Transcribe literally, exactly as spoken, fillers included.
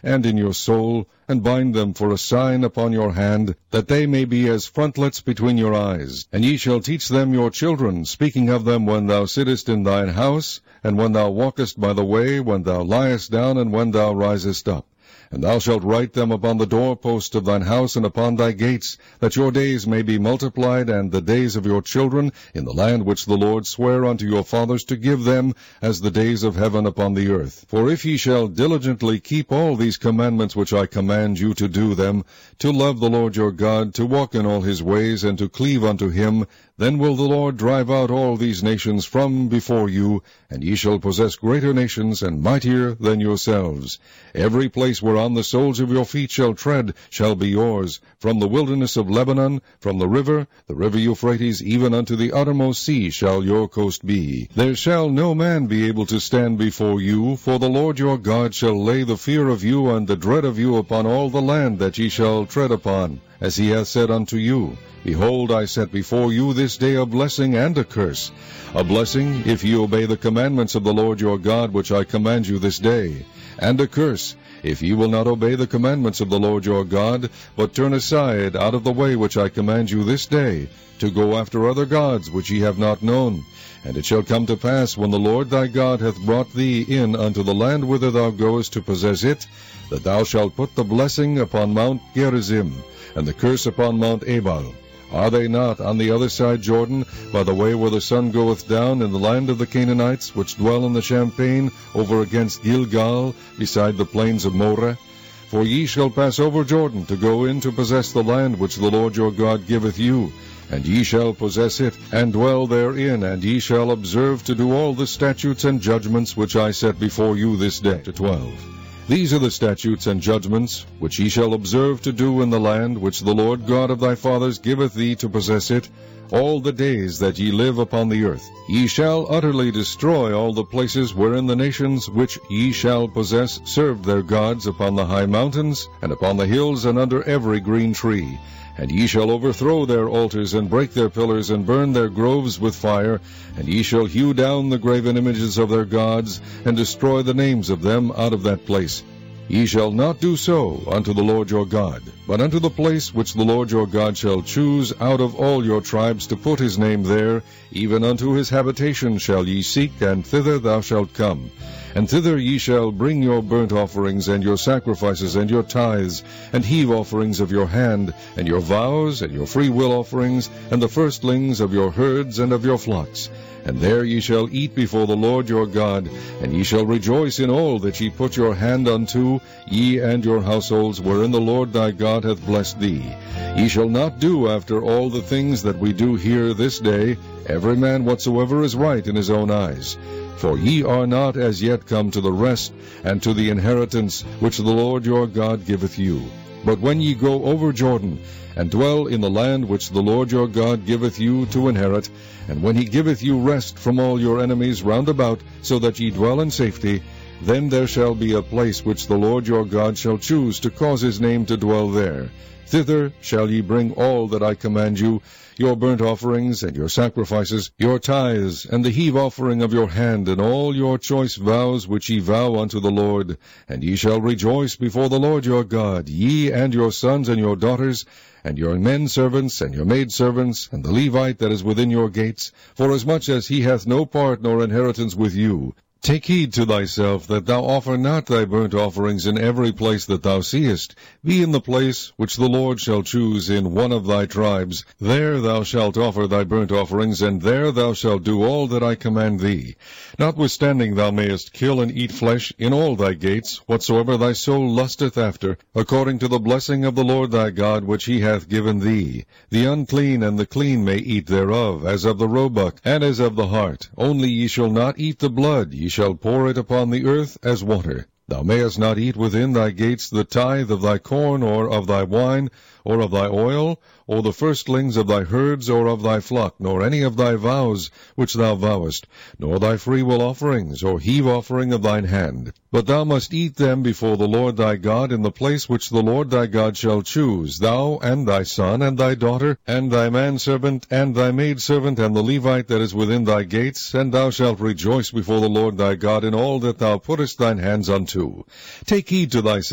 and in your soul, and bind them for a sign upon your hand, that they may be as frontlets between your eyes. And ye shall teach them your children, speaking of them when thou sittest in thine house, and when thou walkest by the way, when thou liest down, and when thou risest up. And thou shalt write them upon the doorposts of thine house and upon thy gates, that your days may be multiplied, and the days of your children, in the land which the Lord sware unto your fathers to give them, as the days of heaven upon the earth. For if ye shall diligently keep all these commandments which I command you to do them, to love the Lord your God, to walk in all his ways, and to cleave unto him, then will the Lord drive out all these nations from before you, and ye shall possess greater nations and mightier than yourselves. Every place whereon the soles of your feet shall tread shall be yours, from the wilderness of Lebanon, from the river, the river Euphrates, even unto the uttermost sea shall your coast be. There shall no man be able to stand before you, for the Lord your God shall lay the fear of you and the dread of you upon all the land that ye shall tread upon, as he hath said unto you. Behold, I set before you this day a blessing and a curse. A blessing, if ye obey the commandments of the Lord your God, which I command you this day. And a curse, if ye will not obey the commandments of the Lord your God, but turn aside out of the way which I command you this day, to go after other gods which ye have not known. And it shall come to pass, when the Lord thy God hath brought thee in unto the land whither thou goest to possess it, that thou shalt put the blessing upon Mount Gerizim, and the curse upon Mount Ebal. Are they not on the other side Jordan, by the way where the sun goeth down, in the land of the Canaanites, which dwell in the champaign, over against Gilgal, beside the plains of Moreh? For ye shall pass over Jordan, to go in to possess the land which the Lord your God giveth you. And ye shall possess it, and dwell therein, and ye shall observe to do all the statutes and judgments which I set before you this day. To twelve. These are the statutes and judgments which ye shall observe to do in the land which the Lord God of thy fathers giveth thee to possess it, all the days that ye live upon the earth. Ye shall utterly destroy all the places wherein the nations which ye shall possess served their gods, upon the high mountains, and upon the hills, and under every green tree. And ye shall overthrow their altars, and break their pillars, and burn their groves with fire. And ye shall hew down the graven images of their gods, and destroy the names of them out of that place. Ye shall not do so unto the Lord your God, but unto the place which the Lord your God shall choose out of all your tribes to put his name there, even unto his habitation shall ye seek, and thither thou shalt come. And thither ye shall bring your burnt offerings, and your sacrifices, and your tithes, and heave offerings of your hand, and your vows, and your freewill offerings, and the firstlings of your herds and of your flocks. And there ye shall eat before the Lord your God, and ye shall rejoice in all that ye put your hand unto, ye and your households, wherein the Lord thy God hath blessed thee. Ye shall not do after all the things that we do here this day, every man whatsoever is right in his own eyes. For ye are not as yet come to the rest, and to the inheritance which the Lord your God giveth you. But when ye go over Jordan, and dwell in the land which the Lord your God giveth you to inherit, and when he giveth you rest from all your enemies round about, so that ye dwell in safety, then there shall be a place which the Lord your God shall choose to cause his name to dwell there. Thither shall ye bring all that I command you, your burnt offerings, and your sacrifices, your tithes, and the heave offering of your hand, and all your choice vows which ye vow unto the Lord. And ye shall rejoice before the Lord your God, ye and your sons and your daughters, and your men servants, and your maid servants, and the Levite that is within your gates, forasmuch as he hath no part nor inheritance with you. Take heed to thyself that thou offer not thy burnt offerings in every place that thou seest. Be in the place which the Lord shall choose in one of thy tribes. There thou shalt offer thy burnt offerings, and there thou shalt do all that I command thee. Notwithstanding thou mayest kill and eat flesh in all thy gates, whatsoever thy soul lusteth after, according to the blessing of the Lord thy God which he hath given thee. The unclean and the clean may eat thereof, as of the roebuck, and as of the hart. Only ye shall not eat the blood, ye shall pour it upon the earth as water. Thou mayest not eat within thy gates the tithe of thy corn, or of thy wine, or of thy oil, or the firstlings of thy herds, or of thy flock, nor any of thy vows which thou vowest, nor thy freewill offerings, or heave offering of thine hand. But thou must eat them before the Lord thy God in the place which the Lord thy God shall choose, thou and thy son and thy daughter, and thy manservant, and thy maidservant, and the Levite that is within thy gates, and thou shalt rejoice before the Lord thy God in all that thou puttest thine hands unto. Take heed to thyself.